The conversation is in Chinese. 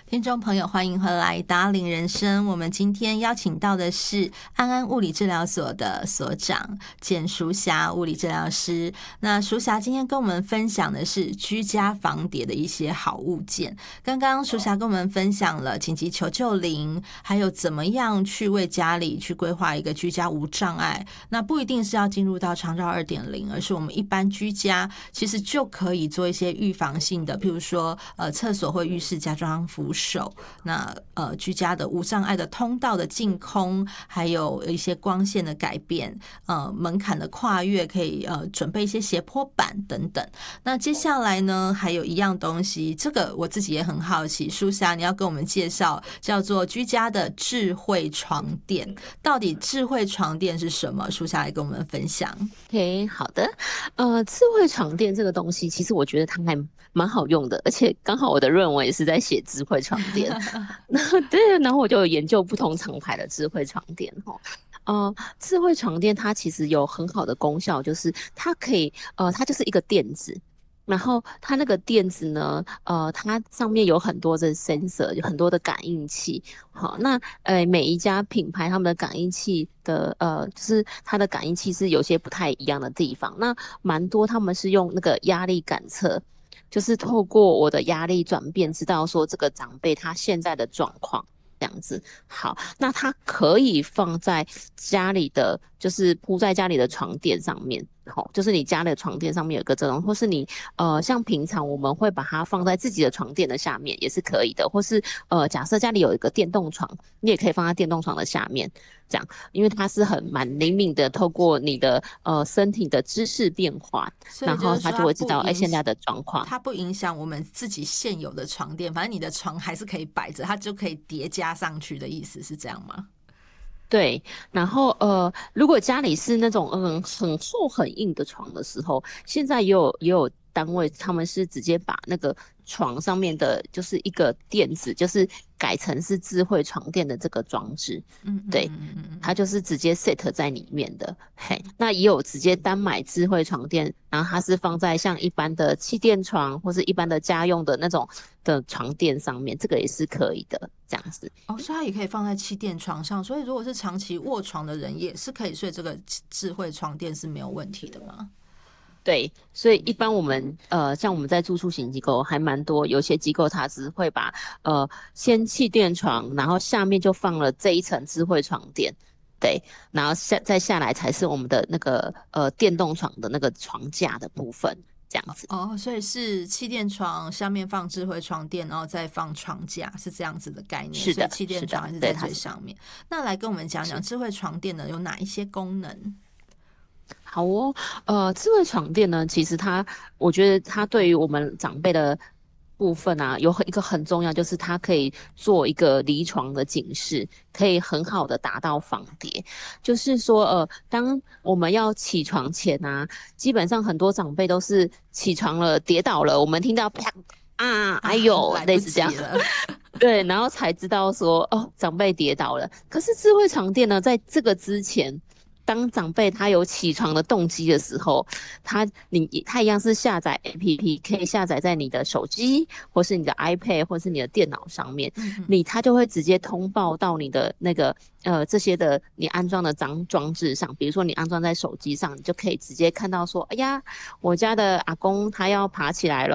听众朋友，欢迎回来达领人生。我们今天邀请到的是安安物理治疗所的所长简淑霞物理治疗师。那淑霞今天跟我们分享的是居家防跌的一些好物件。刚刚淑霞跟我们分享了紧急求救铃，还有怎么样去为家里去规划一个居家无障碍。那不一定是要进入到长照 2.0， 而是我们一般居家其实就可以做一些预防性的，譬如说厕所或浴室加装扶手，那居家的无障碍的通道的净空，还有一些光线的改变，门槛的跨越，可以准备一些斜坡板等等。那接下来呢，还有一样东西，这个我自己也很好奇，淑霞你要跟我们介绍，叫做居家的智慧床垫。到底智慧床垫是什么？淑霞来跟我们分享。 OK， 好的。智慧床垫这个东西，其实我觉得它还蛮好用的，而且刚好我的论文也是在写智慧床垫。对，然后我就有研究不同厂牌的智慧床垫智慧床垫它其实有很好的功效，就是它可以它就是一个垫子。然后它那个垫子呢，它上面有很多的 sensor， 有很多的感应器。好，那每一家品牌他们的感应器的就是它的感应器是有些不太一样的地方。那蛮多他们是用那个压力感测，就是透过我的压力转变，知道说这个长辈他现在的状况。这样子，好，那它可以放在家里的，就是铺在家里的床垫上面，好，就是你家里的床垫上面有个这种，或是你像平常我们会把它放在自己的床垫的下面也是可以的，或是假设家里有一个电动床，你也可以放在电动床的下面，这样，因为它是蛮灵敏的，透过你的身体的姿势变化，然后它就会知道现在的状况。 它不影响我们自己现有的床垫，反正你的床还是可以摆着，它就可以叠加上去的意思是这样吗？ 对，然后如果家里是那种很厚很硬的床的时候，现在也有单位他们是直接把那个床上面的就是一个垫子，就是改成是智慧床垫的这个装置。对，它就是直接 set 在里面的。嘿，那也有直接单买智慧床垫，然后它是放在像一般的气垫床或是一般的家用的那种的床垫上面，这个也是可以的，这样子。 哦，所以它也可以放在气垫床上，所以如果是长期卧床的人，也是可以睡这个智慧床垫是没有问题的吗？ 对，所以一般我们像我们在住宿型机构还蛮多，有些机构它只会把先气垫床，然后下面就放了这一层智慧床垫，对，然后再下来才是我们的那个电动床的那个床架的部分，这样子。 哦，所以是气垫床下面放智慧床垫，然后再放床架，是这样子的概念。 是的， 所以气垫床还是在最上面。那来跟我们讲讲智慧床垫呢有哪一些功能？ 好哦，智慧床垫呢，其实我觉得它对于我们长辈的部分啊，有一个很重要，就是它可以做一个离床的警示，可以很好的达到防跌。就是说，当我们要起床前啊，基本上很多长辈都是起床了跌倒了，我们听到啪哎呦， 来不类似这样。 及了。 对，然后才知道说，哦，长辈跌倒了。可是智慧床垫呢，在这个之前，当长辈他有起床的动机的时候，他一样是下载 APP， 可以下载在你的手机，或是你的 iPad， 或是你的电脑上面，他就会直接通报到你的那个这些的你安装的装置上。比如说你安装在手机上，你就可以直接看到说，哎呀，我家的阿公他要爬起来了